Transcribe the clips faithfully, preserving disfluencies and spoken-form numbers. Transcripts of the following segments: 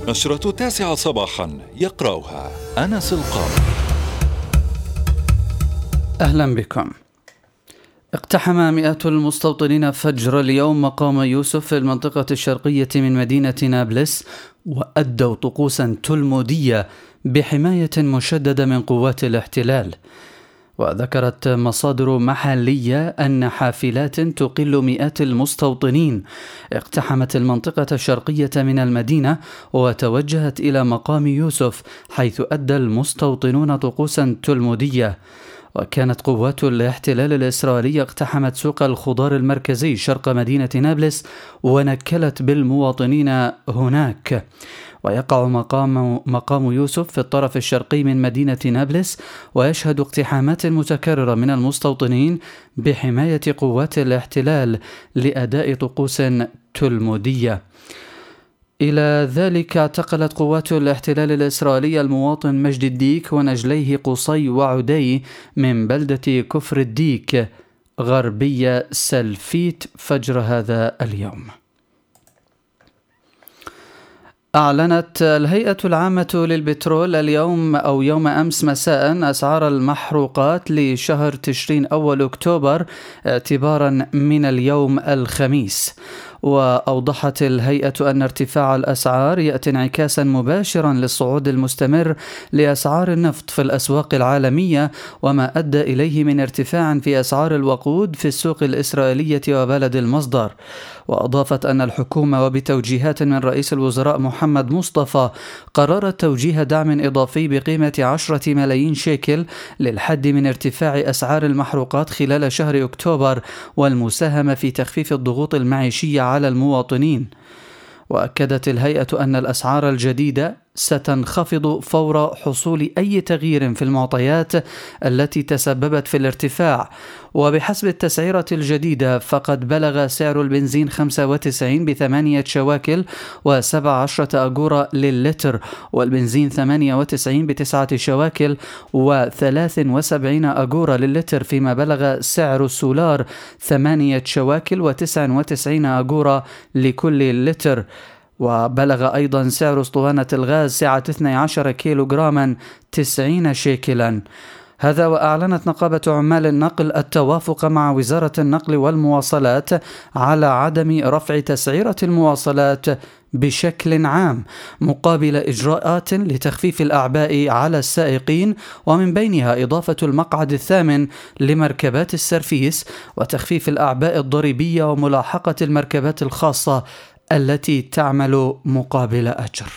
نشرة التاسعة صباحا يقرأها أنس القاضي. أهلا بكم. اقتحم مئات المستوطنين فجر اليوم مقام يوسف في المنطقة الشرقية من مدينة نابلس، وأدوا طقوسا تلمودية بحماية مشددة من قوات الاحتلال. وذكرت مصادر محلية أن حافلات تقل مئات المستوطنين اقتحمت المنطقة الشرقية من المدينة وتوجهت إلى مقام يوسف، حيث أدى المستوطنون طقوسا تلمودية. وكانت قوات الاحتلال الإسرائيلي اقتحمت سوق الخضار المركزي شرق مدينة نابلس ونكلت بالمواطنين هناك. ويقع مقام, مقام يوسف في الطرف الشرقي من مدينة نابلس، ويشهد اقتحامات متكررة من المستوطنين بحماية قوات الاحتلال لأداء طقوس تلمودية. إلى ذلك اعتقلت قوات الاحتلال الإسرائيلي المواطن مجد الديك ونجليه قصي وعدي من بلدة كفر الديك غربية سلفيت فجر هذا اليوم. أعلنت الهيئة العامة للبترول اليوم أو يوم أمس مساء أسعار المحروقات لشهر تشرين أول أكتوبر اعتبارا من اليوم الخميس. وأوضحت الهيئة أن ارتفاع الأسعار يأتي انعكاسا مباشرا للصعود المستمر لأسعار النفط في الأسواق العالمية، وما أدى إليه من ارتفاع في أسعار الوقود في السوق الإسرائيلية وبلد المصدر. وأضافت أن الحكومة وبتوجيهات من رئيس الوزراء محمد مصطفى قررت توجيه دعم إضافي بقيمة عشرة ملايين شيكل للحد من ارتفاع أسعار المحروقات خلال شهر أكتوبر، والمساهمة في تخفيف الضغوط المعيشية على المواطنين. وأكدت الهيئة أن الأسعار الجديدة ستنخفض فور حصول أي تغيير في المعطيات التي تسببت في الارتفاع. وبحسب التسعيرة الجديدة فقد بلغ سعر البنزين خمسة وتسعين بثمانية شواكل وسبع عشرة أجورة للتر، والبنزين ثمانية وتسعين بتسعة شواكل وثلاث وسبعين أجورة للتر، فيما بلغ سعر السولار ثمانية شواكل وتسع وتسعين أجورة لكل لتر. وبلغ أيضا سعر اسطوانة الغاز سعة اثني عشر كيلوغراما تسعين شيكلا. هذا وأعلنت نقابة عمال النقل التوافق مع وزارة النقل والمواصلات على عدم رفع تسعيرة المواصلات بشكل عام، مقابل إجراءات لتخفيف الأعباء على السائقين، ومن بينها إضافة المقعد الثامن لمركبات السرفيس، وتخفيف الأعباء الضريبية، وملاحقة المركبات الخاصة التي تعمل مقابل أجر.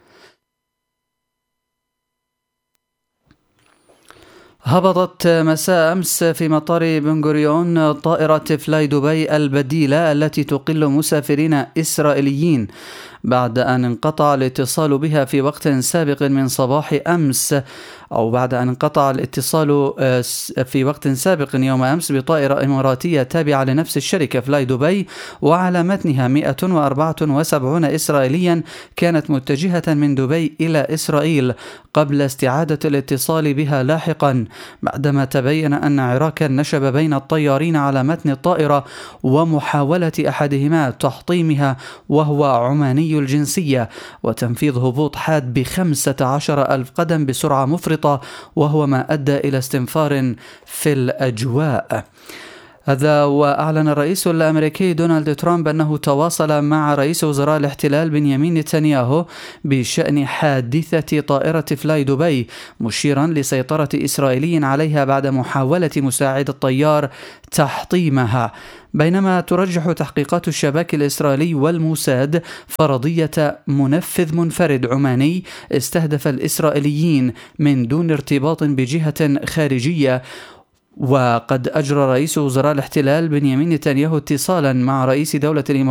هبطت مساء أمس في مطار بن غوريون طائرة فلاي دبي البديلة التي تقل مسافرين إسرائيليين بعد أن انقطع الاتصال بها في وقت سابق من صباح أمس، أو بعد أن انقطع الاتصال في وقت سابق يوم أمس بطائرة إماراتية تابعة لنفس الشركة فلاي دبي، وعلى متنها مئة وأربعة وسبعين إسرائيليا كانت متجهة من دبي إلى إسرائيل، قبل استعادة الاتصال بها لاحقا بعدما تبين أن عراكا نشب بين الطيارين على متن الطائرة ومحاولة أحدهما تحطيمها وهو عماني الجنسية، وتنفيذ هبوط حاد بخمسة عشر ألف قدم بسرعة مفرطة، وهو ما أدى إلى استنفار في الأجواء. هذا وأعلن الرئيس الأمريكي دونالد ترامب أنه تواصل مع رئيس وزراء الاحتلال بنيامين نتنياهو بشأن حادثة طائرة فلاي دبي، مشيرا لسيطرة إسرائيلي عليها بعد محاولة مساعد الطيار تحطيمها. بينما ترجح تحقيقات الشباك الإسرائيلي والموساد فرضية منفذ منفرد عماني استهدف الإسرائيليين من دون ارتباط بجهة خارجية. وقد أجرى رئيس وزراء الاحتلال بنيامين نتنياهو اتصالا مع رئيس دولة الإمارات